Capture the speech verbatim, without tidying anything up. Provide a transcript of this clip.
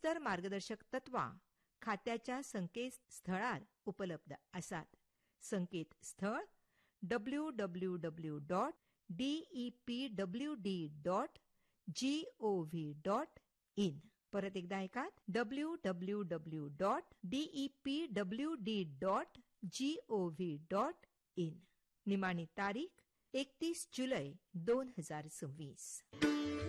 सविस्तर मार्गदर्शक तत्वां खात्याच्या संकेतस्थळार उपलब्ध आसात. संकेतस्थळ W W W dot D E P W D dot G O V dot in. परत एकदा ऐकात W W W dot D E P W D dot G O V dot in. निमाणी तारीख एकतीस जुलै दोन हजार सव्वीस.